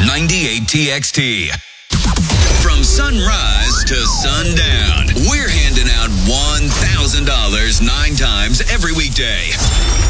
98 TXT. From sunrise to sundown, we're handing out $1,000 9 times every weekday.